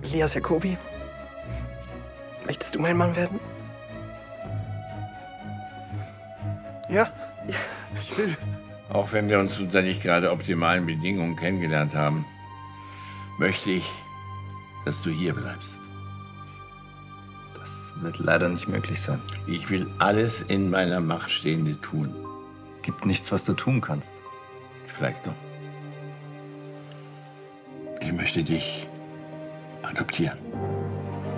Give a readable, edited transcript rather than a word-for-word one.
Elias Jacobi, möchtest du mein Mann werden? Ja, ich will. Auch wenn wir uns unter nicht gerade optimalen Bedingungen kennengelernt haben, möchte ich, dass du hier bleibst. Das wird leider nicht möglich sein. Ich will alles in meiner Macht Stehende tun. Gibt nichts, was du tun kannst. Vielleicht noch. Ich möchte dich adoptieren.